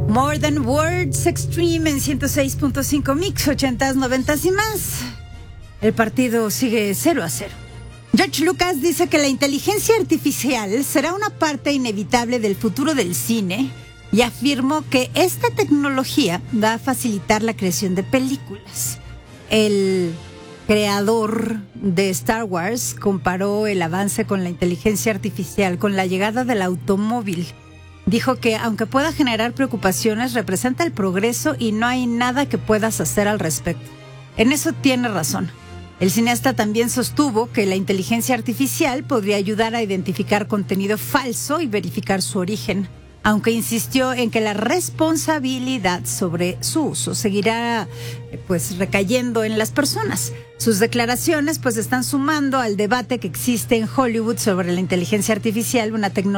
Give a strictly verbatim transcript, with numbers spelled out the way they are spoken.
More Than Words Extreme en ciento seis punto cinco Mix, ochentas, noventas y más. El partido sigue cero a cero. George Lucas dice que la inteligencia artificial será una parte inevitable del futuro del cine y afirmó que esta tecnología va a facilitar la creación de películas. El creador de Star Wars comparó el avance con la inteligencia artificial con la llegada del automóvil. Dijo que aunque pueda generar preocupaciones, representa el progreso y no hay nada que puedas hacer al respecto. En eso tiene razón. El cineasta también sostuvo que la inteligencia artificial podría ayudar a identificar contenido falso y verificar su origen, aunque insistió en que la responsabilidad sobre su uso seguirá pues recayendo en las personas. Sus declaraciones pues están sumando al debate que existe en Hollywood sobre la inteligencia artificial, una tecnología